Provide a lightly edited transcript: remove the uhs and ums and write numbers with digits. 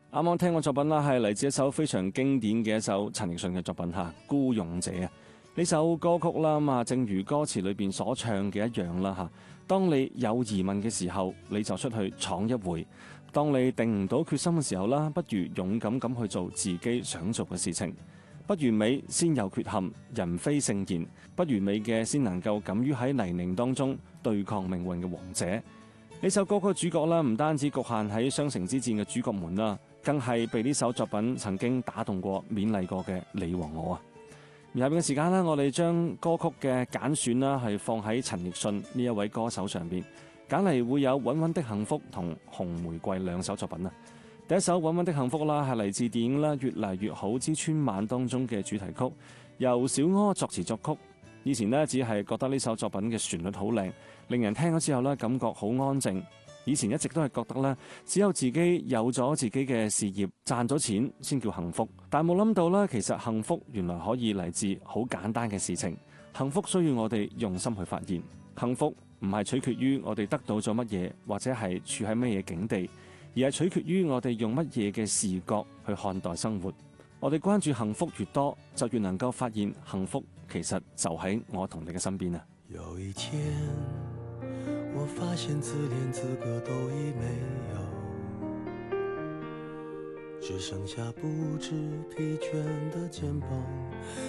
啱啱聽過作品啦，係嚟自一首非常經典嘅一首陳奕迅嘅作品吓，《孤勇者》啊。呢首歌曲啦嘛，正如歌詞裏邊所唱嘅一樣啦吓。當你有疑問嘅時候，你就出去闖一回；當你定唔到決心嘅時候啦，不如勇敢咁去做自己想做嘅事情。不完美先有缺陷，人非聖賢，不完美嘅先能夠敢於喺泥濘當中對抗命運嘅王者。呢首歌曲嘅主角啦，唔單止局限喺雙城之戰嘅主角們啦，更係被呢首作品曾經打動過、勉勵過嘅你和我啊！而下邊嘅時間呢，我哋將歌曲嘅揀選啦，係放喺陳奕迅呢一位歌手上邊揀嚟，會有《穩穩的幸福》同《紅玫瑰》兩首作品啊。第一首《穩穩的幸福》啦，係嚟自電影啦《越嚟越好之春晚》當中嘅主題曲，由小柯作詞作曲。以前呢，只係覺得呢首作品嘅旋律好靚，令人聽咗之後呢，感覺好安靜。以前一直都係覺得呢，只有自己有咗自己嘅事業，賺咗錢先叫幸福。但冇諗到呢，其實幸福原來可以嚟自好簡單嘅事情。幸福需要我哋用心去發現。幸福唔係取決於我哋得到咗乜嘢，或者係處喺乜嘢境地，而係取決於我哋用乜嘢嘅視覺去看待生活。我哋關注幸福越多，就越能夠發現幸福其實就喺我同你嘅身邊啊！ 有一天我發現自戀資格都已沒有，只剩下不知疲倦的肩膀